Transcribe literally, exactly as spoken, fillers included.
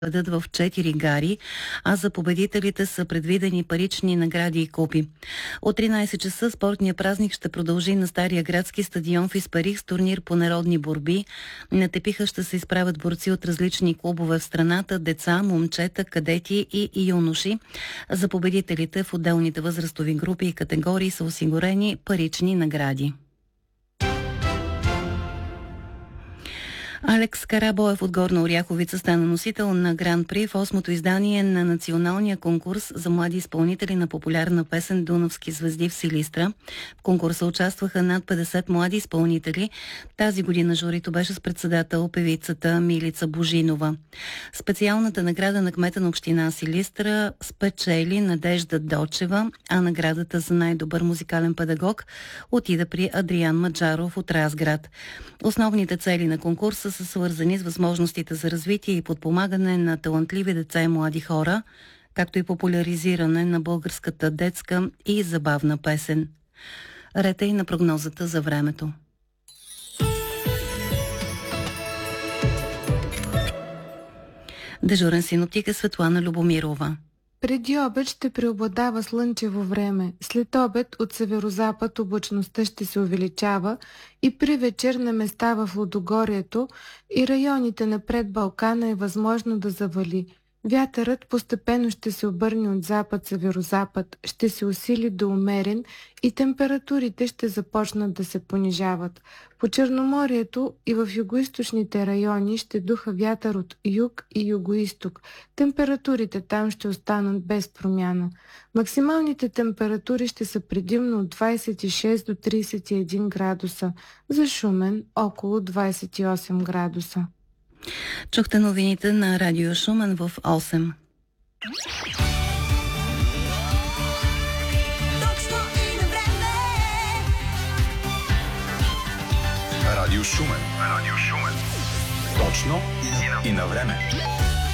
бъдат в четири гари, а за победителите са предвидени парични награди и купи. От тринайсет часа спортния празник ще продължи на Стария градски стадион в Испарих с турнир по народни борби. На тепиха ще се изправят борци от различни клубове в страната, деца, момчета, кадети и юноши. За победителите в отделните възрастови групи и категории са осигурени парични награди. Алекс Карабоев от Горна Оряховица стана носител на Гран-при в осмото издание на националния конкурс за млади изпълнители на популярна песен "Дунавски звезди" в Силистра. В конкурса участваха над петдесет млади изпълнители. Тази година журито беше с председател певицата Милица Божинова. Специалната награда на кмета на община Силистра спечели Надежда Дочева, а наградата за най-добър музикален педагог отида при Адриан Маджаров от Разград. Основните цели на конкурса са свързани с възможностите за развитие и подпомагане на талантливи деца и млади хора, както и популяризиране на българската детска и забавна песен. Ред е и на прогнозата за времето. Дежурен синоптик е Светлана Любомирова. Преди обед ще преобладава слънчево време. След обед от северозапад облачността ще се увеличава и при вечер на места в Лудогорието и районите на пред Балкана е възможно да завали. Вятърът постепенно ще се обърне от запад-северозапад, ще се усили до умерен и температурите ще започнат да се понижават. По Черноморието и в югоизточните райони ще духа вятър от юг и югоизток. Температурите там ще останат без промяна. Максималните температури ще са предимно от двайсет и шест до трийсет и един градуса, за Шумен около двайсет и осем градуса. Чухте новините на Радио Шумен в осем. Радио Шумен. Радио Шумен. Точно и на време.